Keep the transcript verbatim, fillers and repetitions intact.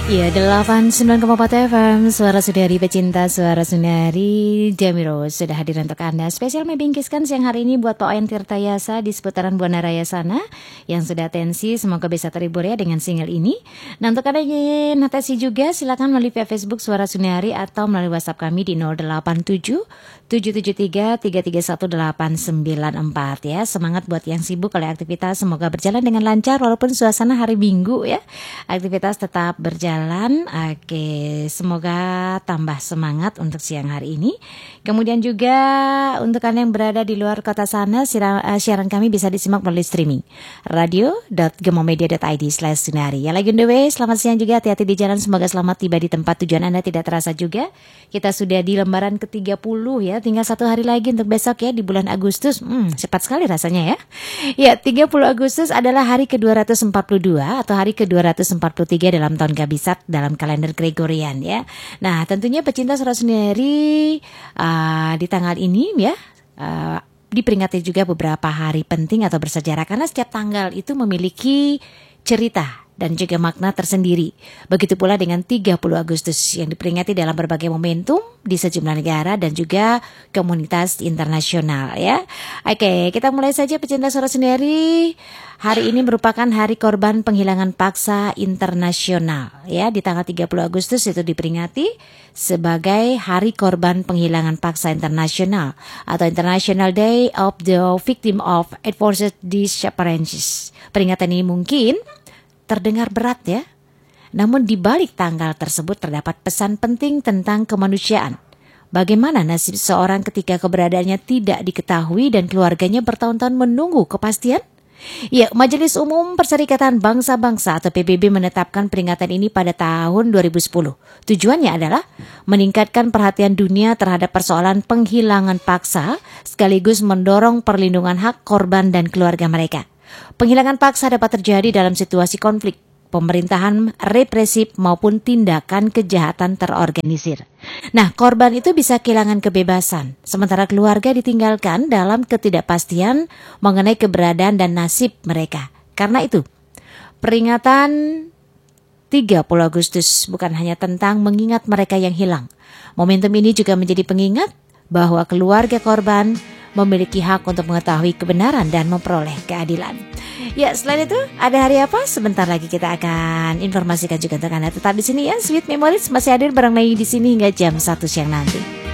Iya, delapan puluh sembilan koma empat F M, Suara Sundari Pecinta Suara Sundari. Jamiro sudah hadir untuk Anda. Spesial membingkiskan siang hari ini buat Pak Oyen Tirtayasa di seputaran Buana Raya sana yang sudah atensi, semoga bisa terhibur ya dengan single ini. Nah, untuk Anda yang ingin atesi juga silakan melalui via Facebook Suara Sundari atau melalui WhatsApp kami di nol delapan tujuh tujuh tujuh tiga tiga tiga satu delapan sembilan empat ya. Semangat buat yang sibuk oleh aktivitas, semoga berjalan dengan lancar walaupun suasana hari Minggu ya. Aktivitas tetap berjalan. Oke, semoga tambah semangat untuk siang hari ini. Kemudian juga untuk Anda yang berada di luar kota sana, siaran kami bisa disimak melalui streaming radio dot gemomedia dot i d slash sunari. Yang lagi on the way, selamat siang juga, hati-hati di jalan, semoga selamat tiba di tempat tujuan Anda tidak terasa juga. Kita sudah di lembaran ke tiga puluh ya, tinggal satu hari lagi untuk besok ya di bulan Agustus. Hmm, cepat sekali rasanya ya. Ya, tiga puluh Agustus adalah hari ke dua ratus empat puluh dua atau hari ke dua ratus empat puluh tiga dalam tahun Kabisat dalam kalender Gregorian ya. Nah, tentunya pecinta Suara Sundari uh, di tanggal ini ya uh, diperingati juga beberapa hari penting atau bersejarah karena setiap tanggal itu memiliki cerita dan juga makna tersendiri. Begitu pula dengan tiga puluh Agustus yang diperingati dalam berbagai momentum di sejumlah negara dan juga komunitas internasional ya. Oke, kita mulai saja pecinta Suara Sundari. Hari ini merupakan hari korban penghilangan paksa internasional ya. Di tanggal tiga puluh Agustus itu diperingati sebagai hari korban penghilangan paksa internasional atau International Day of the Victim of Enforced Disappearances. Peringatan ini mungkin terdengar berat ya, namun di balik tanggal tersebut terdapat pesan penting tentang kemanusiaan. Bagaimana nasib seorang ketika keberadaannya tidak diketahui dan keluarganya bertahun-tahun menunggu kepastian? Ya, Majelis Umum Perserikatan Bangsa-Bangsa atau P B B menetapkan peringatan ini pada tahun dua ribu sepuluh. Tujuannya adalah meningkatkan perhatian dunia terhadap persoalan penghilangan paksa sekaligus mendorong perlindungan hak korban dan keluarga mereka. Penghilangan paksa dapat terjadi dalam situasi konflik, pemerintahan represif maupun tindakan kejahatan terorganisir. Nah, korban itu bisa kehilangan kebebasan, sementara keluarga ditinggalkan dalam ketidakpastian mengenai keberadaan dan nasib mereka. Karena itu, peringatan tiga puluh Agustus bukan hanya tentang mengingat mereka yang hilang. Momentum ini juga menjadi pengingat bahwa keluarga korban memiliki hak untuk mengetahui kebenaran dan memperoleh keadilan. Ya, selain itu ada hari apa? Sebentar lagi kita akan informasikan juga untuk Anda. Tetap di sini ya, Sweet Memories masih hadir bareng Mei di sini hingga jam satu siang nanti.